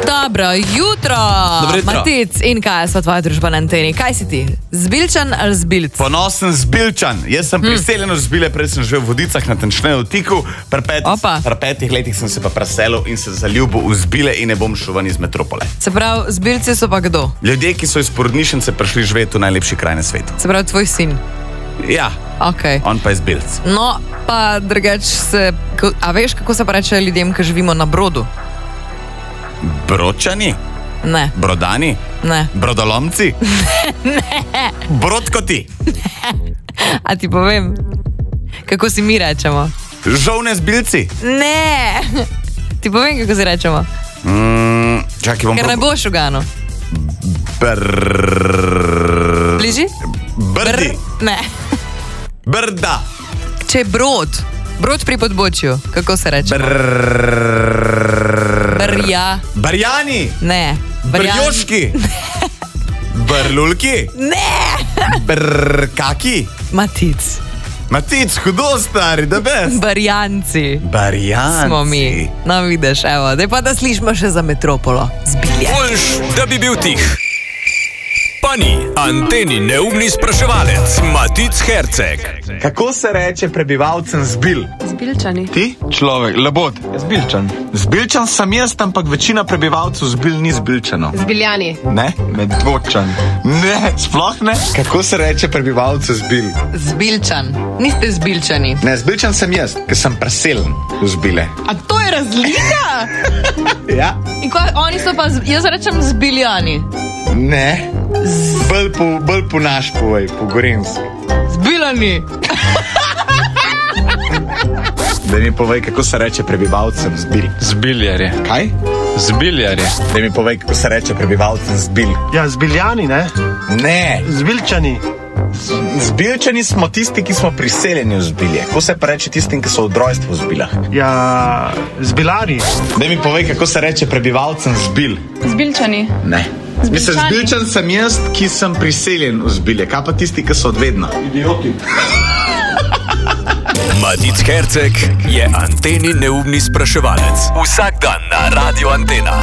Dobro jutro. Matic, in kaj je tvoja družba na anteni? Kaj si ti? Zbiljčan ali zbilc? Ponosen Zbiljčan. Jaz sem priseljen v Zbile, prej sem živel v Vodicah, natančneje v Tiku. Pri 5 letih sem se pa preselil in se zaljubil v Zbile in ne bom šel ven iz metropole. Se pravi, Zbiljci so pa kdo? Ljudje, ki so iz porodnišnice prišli živeti v najlepši kraj na svetu. Se pravi, tvoj sin? Ja, okay. On pa je Zbilc. No, pa drugač se... A veš, kako se pa reče ljudem, ki živimo na Brodu? Brodčani? Ne. Brodani? Ne. Brodolomci? Ne. Brodkoti? A ti povem, kako si mi rečemo? Žovne Zbilci? Ne. Ti povem, kako si rečemo? Čakaj, bom ker ne boš ugano. Bliži? Brdi? Ne. Brda? Če je brod pri podbočju, kako se reče? Barjani? Ne. Brjoški? Brlulki? Ne. Brkaki? Matic, hudo stari, da bez. Barjanci. Barjanci. Smo mi. No, vidiš, evo, daj pa da slišimo še za metropolo. Zbilje. Boljš, da bi bil tih. Pani, anteni neumni spraševalec, Matic Herceg. Kako se reče prebivalcem Zbil? Zbiljčani. Ti? Človek, labod. Zbiljčan. Zbilčan sem jaz, ampak večina prebivalcev Zbil ni Zbilčanov. Zbiljani. Ne? Medvodčan. Ne, sploh ne. Kako se reče prebivalcev Zbil? Zbiljčan. Niste Zbiljčani. Ne, Zbilčan sem jaz, ker sem preseljen v Zbile. A to je razlika? Ja. In kaj, oni so pa, jaz rečem Zbiljani. Ne. Bolj po naš povej, po gorenski. Zbiljani. Da mi povej, kako se reče prebivalcem Zbil. Zbiljarje. Kaj? Zbiljarje. Da mi povej, kako se reče prebivalcem Zbil. Ja, Zbiljani, ne? Ne. Zbiljčani. Zbilčani smo tisti, ki smo priseljeni v Zbilje. Kako se pa reče tistim, ki so od rojstva v Zbilah? Ja, Zbilari. Da mi povej, kako se reče prebivalcem Zbil. Zbiljčani. Ne. Mislim, Zbilčan sem jaz, ki sem priseljen v Zbilje. Kaj pa tisti, ki so odvedno? Idioti. Matic Herceg je anteni neumni spraševalec. Vsak dan na Radio Antena.